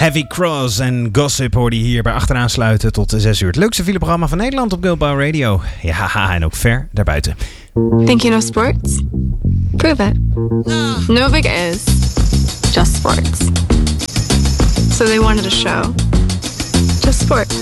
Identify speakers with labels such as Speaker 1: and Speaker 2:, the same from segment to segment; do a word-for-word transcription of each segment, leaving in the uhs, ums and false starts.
Speaker 1: Heavy Cross en Gossip hoorde je hier bij Achteraan Sluiten tot zes uur. Het leukste fileprogramma van Nederland op Bilbao Radio. Ja, en ook ver daarbuiten.
Speaker 2: Thinking of sports? Prove it. Novik is just sports. So they wanted a show. Just sports.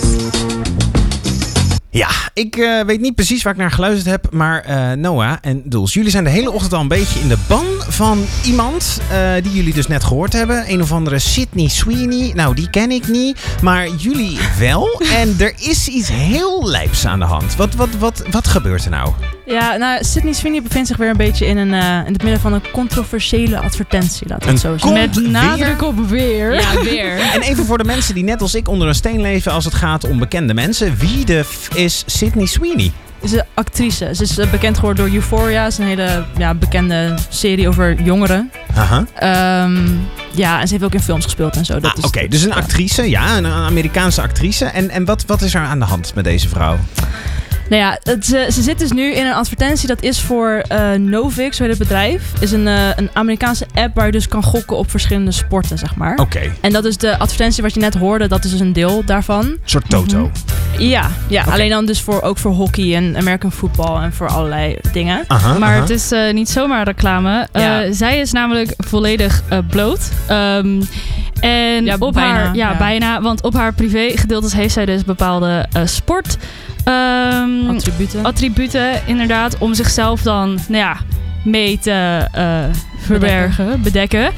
Speaker 1: Ja, ik uh, weet niet precies waar ik naar geluisterd heb, maar uh, Noah en Doels, jullie zijn de hele ochtend al een beetje in de ban van iemand uh, die jullie dus net gehoord hebben. Een of andere Sydney Sweeney. Nou, die ken ik niet, maar jullie wel. En er is iets heel lijps aan de hand. Wat, wat, wat, wat gebeurt er nou?
Speaker 3: Ja, nou, Sydney Sweeney bevindt zich weer een beetje in, een, uh, in het midden van een controversiële advertentie, laten we het zo zeggen.
Speaker 4: Met nadruk op weer.
Speaker 3: Ja, weer.
Speaker 1: En even voor de mensen die net als ik onder een steen leven als het gaat om bekende mensen. Wie de f is Sydney Sweeney?
Speaker 3: Ze is een actrice. Ze is bekend geworden door Euphoria. Het is een hele ja, bekende serie over jongeren.
Speaker 1: Aha.
Speaker 3: Um, ja, en ze heeft ook in films gespeeld en zo.
Speaker 1: Ah, Oké, okay. Dus een actrice, ja, een Amerikaanse actrice. En, en wat, wat is er aan de hand met deze vrouw?
Speaker 3: Nou ja, het, ze, ze zit dus nu in een advertentie. Dat is voor uh, Novik, zo heet het bedrijf. Is een, uh, een Amerikaanse app waar je dus kan gokken op verschillende sporten, zeg maar.
Speaker 1: Oké. Okay.
Speaker 3: En dat is de advertentie wat je net hoorde. Dat is dus een deel daarvan. Een
Speaker 1: soort Toto.
Speaker 3: Mm-hmm. Ja, ja okay. Alleen dan dus voor, ook voor hockey en American football en voor allerlei dingen.
Speaker 4: Aha, maar aha. Het is uh, niet zomaar reclame.
Speaker 3: Ja.
Speaker 4: Uh, zij is namelijk volledig uh, bloot. Um, en
Speaker 3: ja,
Speaker 4: op
Speaker 3: bijna,
Speaker 4: haar, ja,
Speaker 3: ja.
Speaker 4: bijna, want op haar privégedeeltes heeft zij dus bepaalde uh, sport... Um,
Speaker 3: attributen.
Speaker 4: attributen, inderdaad, om zichzelf dan nou ja, mee te uh, verbergen, bedekken. bedekken.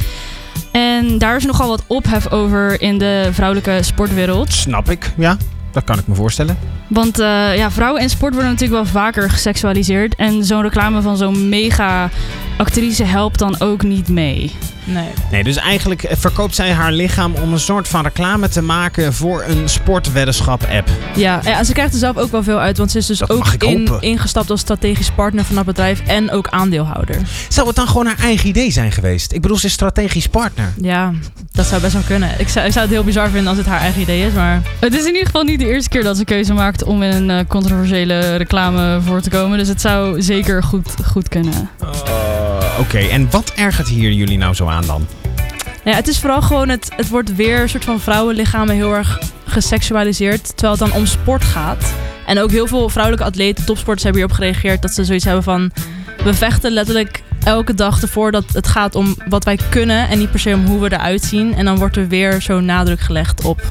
Speaker 4: En daar is nogal wat ophef over in de vrouwelijke sportwereld.
Speaker 1: Snap ik, ja. Dat kan ik me voorstellen.
Speaker 4: Want uh, ja, vrouwen in sport worden natuurlijk wel vaker geseksualiseerd. En zo'n reclame van zo'n mega actrice helpt dan ook niet mee.
Speaker 3: Nee.
Speaker 1: Nee, dus eigenlijk verkoopt zij haar lichaam om een soort van reclame te maken voor een sportweddenschap-app.
Speaker 3: Ja, ja, ze krijgt er zelf ook wel veel uit, want ze is dus
Speaker 1: dat
Speaker 3: ook in, ingestapt als strategisch partner van dat bedrijf en ook aandeelhouder.
Speaker 1: Zou het dan gewoon haar eigen idee zijn geweest? Ik bedoel, ze is strategisch partner.
Speaker 3: Ja, dat zou best wel kunnen. Ik zou, ik zou het heel bizar vinden als het haar eigen idee is, maar...
Speaker 4: Het is in ieder geval niet de eerste keer dat ze keuze maakt om in een uh, controversiële reclame voor te komen. Dus het zou zeker goed, goed kunnen.
Speaker 1: Uh, Oké, okay. En wat ergert hier jullie nou zo aan dan?
Speaker 3: Ja, het is vooral gewoon, het, het wordt weer een soort van vrouwenlichamen heel erg geseksualiseerd, terwijl het dan om sport gaat. En ook heel veel vrouwelijke atleten, topsporters hebben hierop gereageerd dat ze zoiets hebben van, we vechten letterlijk elke dag ervoor dat het gaat om wat wij kunnen en niet per se om hoe we eruit zien. En dan wordt er weer zo'n nadruk gelegd op,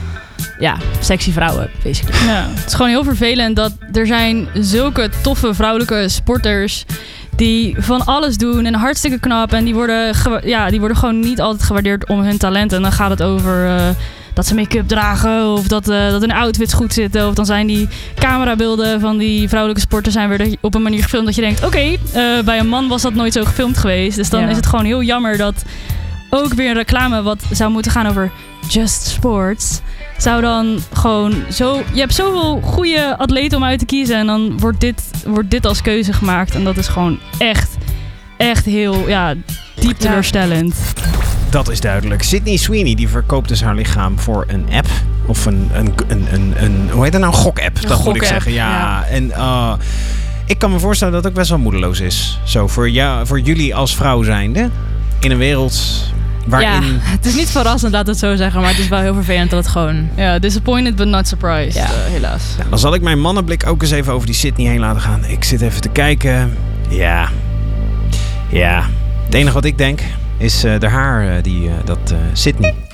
Speaker 3: ja, sexy vrouwen, basically.
Speaker 4: Ja, het is gewoon heel vervelend dat er zijn zulke toffe vrouwelijke sporters die van alles doen en hartstikke knap. En die worden, ja, die worden gewoon niet altijd gewaardeerd om hun talent. En dan gaat het over uh, dat ze make-up dragen of dat, uh, dat hun outfits goed zitten. Of dan zijn die camerabeelden van die vrouwelijke sporters zijn weer op een manier gefilmd dat je denkt, oké, okay, uh, bij een man was dat nooit zo gefilmd geweest. Dus dan ja. is het gewoon heel jammer dat ook weer een reclame wat zou moeten gaan over just sports zou dan gewoon zo... Je hebt zoveel goede atleten om uit te kiezen en dan wordt dit, wordt dit als keuze gemaakt. En dat is gewoon echt, echt heel, ja, diep teleurstellend.
Speaker 1: Dat is duidelijk. Sydney Sweeney die verkoopt dus haar lichaam voor een app. Of een, een, een, een, een hoe heet dat nou? Een gok-app, dat
Speaker 3: gok-app,
Speaker 1: moet ik zeggen. Ja, ja. En uh, ik kan me voorstellen dat het ook best wel moedeloos is. Zo, voor, ja, voor jullie als vrouw zijnde. In een wereld waarin...
Speaker 3: Ja, het is niet verrassend, laat het zo zeggen. Maar het is wel heel vervelend dat het gewoon...
Speaker 4: Ja, disappointed but not surprised.
Speaker 3: Ja.
Speaker 4: Uh, helaas.
Speaker 1: Nou, dan zal ik mijn mannenblik ook eens even over die Sydney heen laten gaan. Ik zit even te kijken. Ja. Ja. Het enige wat ik denk is uh, de haar, uh, die, uh, dat uh, Sydney